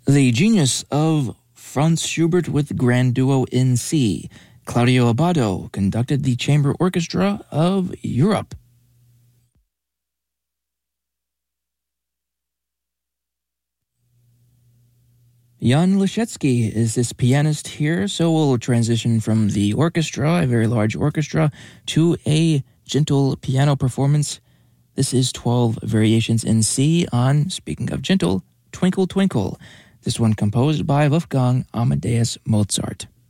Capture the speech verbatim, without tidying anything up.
The Genius of Franz Schubert with Grand Duo in C. Claudio Abbado conducted the Chamber Orchestra of Europe. Jan Leszecki is this pianist here, so we'll transition from the orchestra, a very large orchestra, to a gentle piano performance. This is twelve Variations in C on, speaking of gentle, Twinkle Twinkle. This one composed by Wolfgang Amadeus Mozart.